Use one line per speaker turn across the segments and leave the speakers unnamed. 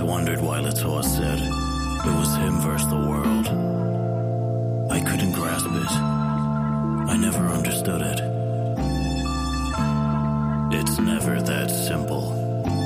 wondered why Latour said it was him versus the world. I couldn't grasp it. I never understood it. It's never that simple.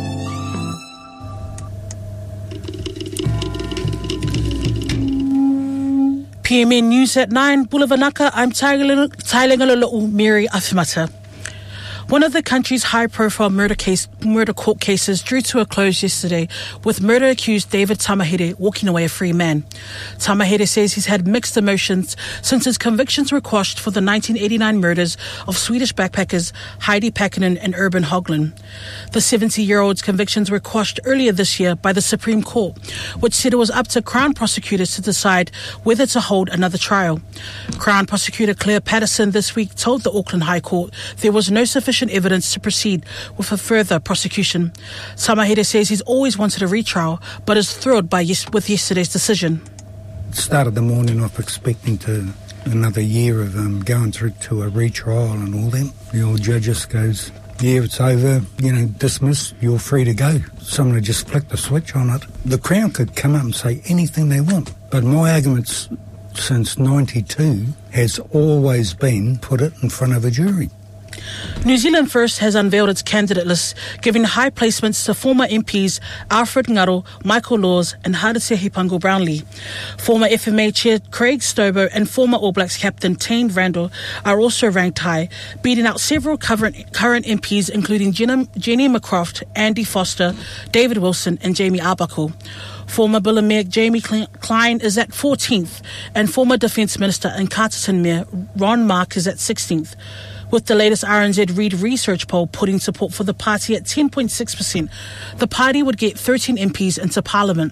PMN News at 9, Bulavanaka, I'm Tailangalulu Miri Afimata. One of the country's high-profile murder court cases drew to a close yesterday, with murder-accused David Tamahere walking away a free man. Tamahere says he's had mixed emotions since his convictions were quashed for the 1989 murders of Swedish backpackers Heidi Pakkanen and Urban Hoglund. The 70-year-old's convictions were quashed earlier this year by the Supreme Court, which said it was up to Crown prosecutors to decide whether to hold another trial. Crown Prosecutor Claire Patterson this week told the Auckland High Court there was no sufficient evidence to proceed with a further prosecution. Tamahere says he's always wanted a retrial, but is thrilled with yesterday's decision.
Started the morning off expecting to another year of going through to a retrial and all that. The old judge just goes, yeah, it's over, dismiss, you're free to go. Someone just flicked the switch on it. The Crown could come up and say anything they want, but my arguments since 92 has always been put it in front of a jury.
New Zealand First has unveiled its candidate list, giving high placements to former MPs Alfred Ngaro, Michael Laws and Haratehi Pango Brownlee. Former FMA Chair Craig Stobo and former All Blacks captain Tane Randall are also ranked high, beating out several current MPs including Jenny McCroft, Andy Foster, David Wilson and Jamie Arbuckle. Former Billa Mayor Jamie Klein is at 14th and former Defence Minister and Carterton Mayor Ron Mark is at 16th. With the latest RNZ Reid research poll putting support for the party at 10.6%, the party would get 13 MPs into Parliament.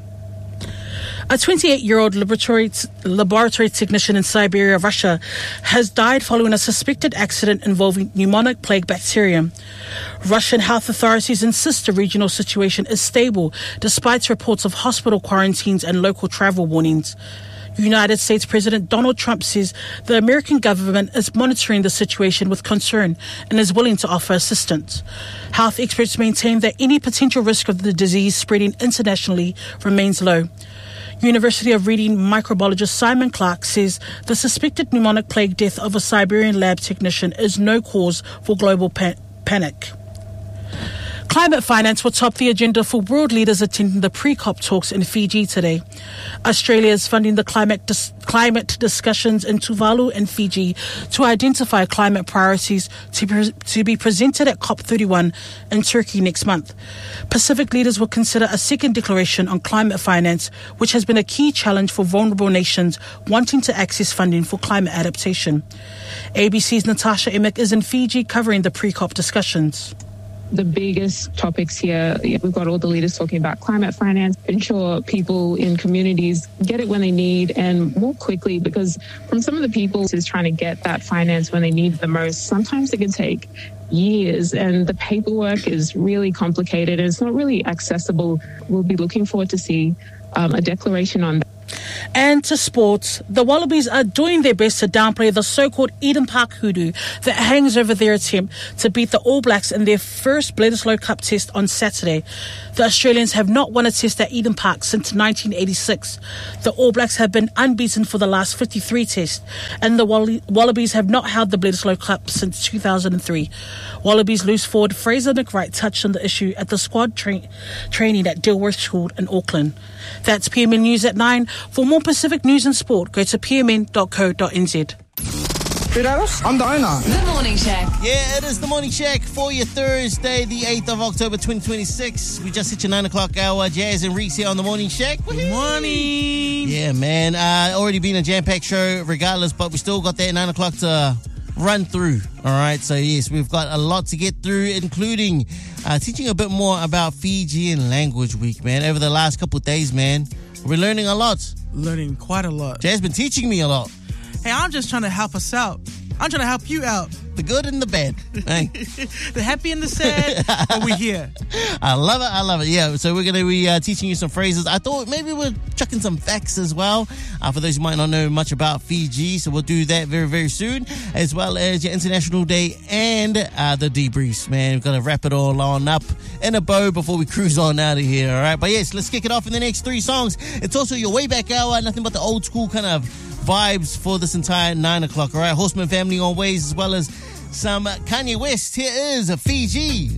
A 28-year-old laboratory technician in Siberia, Russia, has died following a suspected accident involving pneumonic plague bacterium. Russian health authorities insist the regional situation is stable, despite reports of hospital quarantines and local travel warnings. United States President Donald Trump says the American government is monitoring the situation with concern and is willing to offer assistance. Health experts maintain that any potential risk of the disease spreading internationally remains low. University of Reading microbiologist Simon Clark says the suspected pneumonic plague death of a Siberian lab technician is no cause for global panic. Climate finance will top the agenda for world leaders attending the pre-COP talks in Fiji today. Australia is funding the climate discussions in Tuvalu and Fiji to identify climate priorities to be presented at COP31 in Turkey next month. Pacific leaders will consider a second declaration on climate finance, which has been a key challenge for vulnerable nations wanting to access funding for climate adaptation. ABC's Natasha Emick is in Fiji covering the pre-COP discussions.
The biggest topics here, we've got all the leaders talking about climate finance, ensure people in communities get it when they need and more quickly, because from some of the people who's trying to get that finance when they need it the most, sometimes it can take years and the paperwork is really complicated and it's not really accessible. We'll be looking forward to see a declaration on that.
And to sports, the Wallabies are doing their best to downplay the so-called Eden Park hoodoo that hangs over their attempt to beat the All Blacks in their first Bledisloe Cup test on Saturday. The Australians have not won a test at Eden Park since 1986. The All Blacks have been unbeaten for the last 53 tests, and the Wallabies have not held the Bledisloe Cup since 2003. Wallabies loose forward Fraser McWright touched on the issue at the squad training at Dilworth School in Auckland. That's PMN News at 9. For more Pacific news and sport, go to pmn.co.nz.
I'm the owner.
The Morning Shack.
Yeah, it is the Morning Shack for your Thursday, the 8th of October 2026. We just hit your 9 o'clock hour. Jazz and Reese here on the Morning Shack.
Good morning.
Yeah, man. Already been a jam-packed show regardless, but we still got that 9 o'clock to run through. All right, so yes, we've got a lot to get through, including teaching a bit more about Fijian Language Week, man. Over the last couple of days, man, we're learning a lot.
Learning quite a lot.
Jazz been teaching me a lot.
Hey, I'm just trying to help us out. I'm trying to help you out.
The good and the bad. Hey.
The happy and the sad, but we're here.
I love it. I love it. Yeah, so we're going to be teaching you some phrases. I thought maybe we're chucking some facts as well for those who might not know much about Fiji. So we'll do that very, very soon, as well as your International Day and the debriefs, man. We've got to wrap it all on up in a bow before we cruise on out of here, all right? But yes, let's kick it off in the next 3 songs. It's also your way back hour, nothing but the old school kind of vibes for this entire 9 o'clock, all right? Horseman Family on Ways, as well as some Kanye West. Here is Fiji.